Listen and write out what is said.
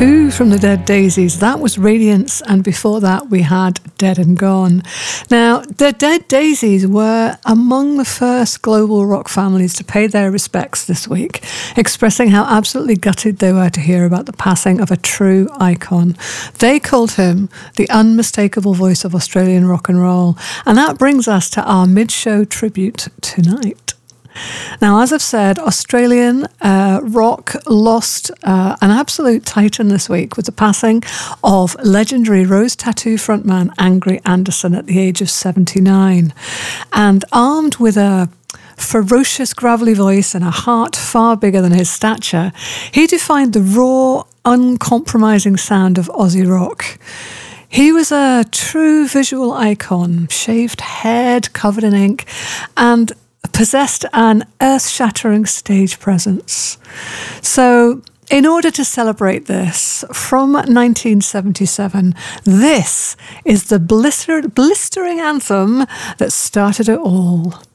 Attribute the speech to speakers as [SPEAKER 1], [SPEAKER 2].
[SPEAKER 1] Tattoo from the Dead Daisies. That was Radiance, and before that we had Dead and Gone. Now, the Dead Daisies were among the first global rock families to pay their respects this week, expressing how absolutely gutted they were to hear about the passing of a true icon. They called him the unmistakable voice of Australian rock and roll, and that brings us to our mid-show tribute tonight. Now, as I've said, Australian rock lost an absolute titan this week with the passing of legendary Rose Tattoo frontman Angry Anderson at the age of 79. And armed with a ferocious gravelly voice and a heart far bigger than his stature, he defined the raw, uncompromising sound of Aussie rock. He was a true visual icon, shaved head, covered in ink, and possessed an earth-shattering stage presence. So, in order to celebrate this, from 1977, this is the blistering anthem that started it all.